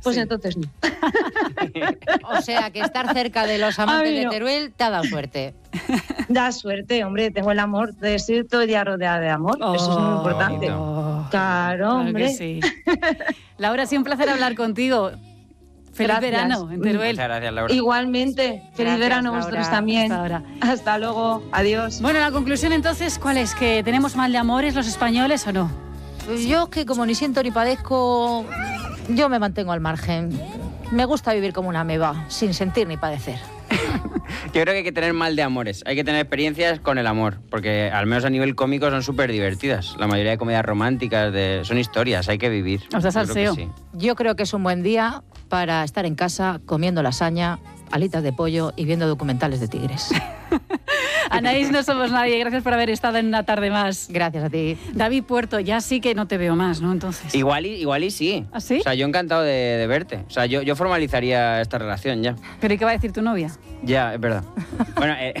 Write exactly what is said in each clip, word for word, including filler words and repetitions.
pues sí. entonces no. O sea, que estar cerca de los amantes Ay, de no. Teruel te ha dado suerte. Da suerte, hombre, tengo el amor de ser todo el día rodeada de amor. Oh, Eso es muy importante. oh, Claro, claro hombre. que sí. Laura, ha sido un placer hablar contigo. Feliz Gracias. verano en Teruel. Muchas gracias, Laura. Igualmente, feliz Gracias, verano a Laura. vosotros también. Hasta ahora. Hasta luego, adiós. Bueno, la conclusión entonces, ¿cuál es? ¿Que tenemos mal de amores los españoles o no? Pues yo que como ni siento ni padezco, yo me mantengo al margen. Me gusta vivir como una ameba, sin sentir ni padecer. Yo creo que hay que tener mal de amores, hay que tener experiencias con el amor, porque al menos a nivel cómico son súper divertidas. La mayoría de comedias románticas de, son historias, hay que vivir. Os da Yo creo que salseo. sí. Yo creo que es un buen día para estar en casa comiendo lasaña, alitas de pollo y viendo documentales de tigres. Anaís, no somos nadie. Gracias por haber estado en una tarde más. Gracias a ti. David Puerto, ya sí que no te veo más, ¿no? Entonces. Igual y, igual y sí. ¿Ah, sí? O sea, yo encantado de, de verte. O sea, yo, yo formalizaría esta relación ya. ¿Pero y qué va a decir tu novia? Ya, es verdad. Bueno, eh,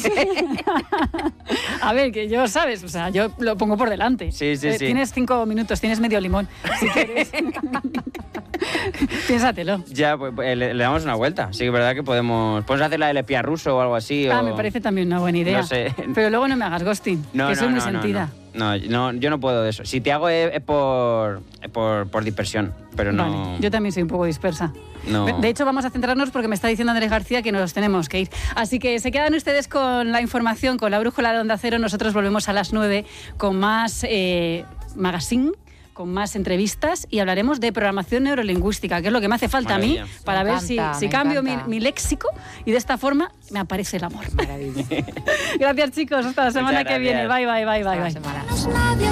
A ver, que yo, ¿sabes? O sea, yo lo pongo por delante. Sí, sí, Eh, sí. Tienes cinco minutos, tienes medio limón, si quieres. Piénsatelo. ya pues, pues, le, le damos una vuelta. Sí que es verdad que podemos... Podemos hacer la del espía ruso o algo así. Ah, o... me parece también una buena idea. No sé. Pero luego no me hagas ghosting, No, que no, soy muy no, no, sentida. No, no, no, yo no puedo de eso. Si te hago es, es por, es por, por dispersión, pero no... Vale, yo también soy un poco dispersa. No. De hecho, vamos a centrarnos porque me está diciendo Andrés García que nos tenemos que ir. Así que se quedan ustedes con la información, con la brújula de Onda Cero. Nosotros volvemos a las nueve con más eh, magazine, con más entrevistas y hablaremos de programación neurolingüística, que es lo que me hace falta Maravilla. a mí para Me ver encanta, si, si me cambio mi, encanta. mi léxico y de esta forma me aparece el amor. Maravilla. Gracias, chicos. Hasta la semana Muchas que viene. gracias. Bye, bye, bye, bye. Hasta la bye. semana.